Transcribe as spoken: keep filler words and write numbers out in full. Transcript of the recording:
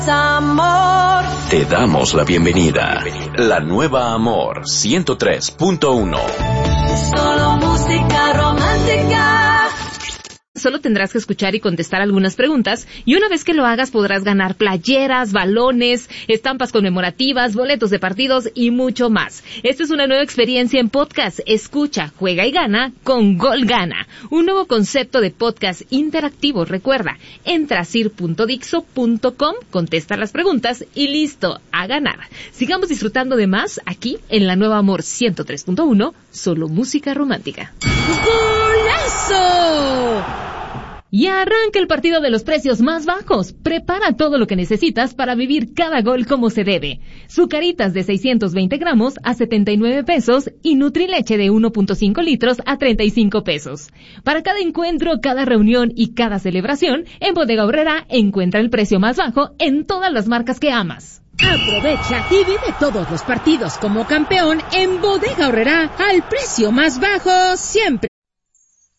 Amor. Te damos la bienvenida. La nueva Amor ciento tres punto uno. Solo música romántica. Solo tendrás que escuchar y contestar algunas preguntas, y una vez que lo hagas podrás ganar playeras, balones, estampas conmemorativas, boletos de partidos y mucho más. Esta es una nueva experiencia en podcast. Escucha, juega y gana con Gol Gana, un nuevo concepto de podcast interactivo. Recuerda, entra a sir punto dixo punto com, contesta las preguntas y listo, a ganar. Sigamos disfrutando de más aquí en la nueva Amor ciento tres punto uno, solo música romántica. ¡Golazo! Y arranca el partido de los precios más bajos. Prepara todo lo que necesitas para vivir cada gol como se debe. Zucaritas de seiscientos veinte gramos a setenta y nueve pesos y Nutrileche de uno punto cinco litros a treinta y cinco pesos. Para cada encuentro, cada reunión y cada celebración, en Bodega Aurrera encuentra el precio más bajo en todas las marcas que amas. Aprovecha y vive todos los partidos como campeón en Bodega Aurrera al precio más bajo siempre.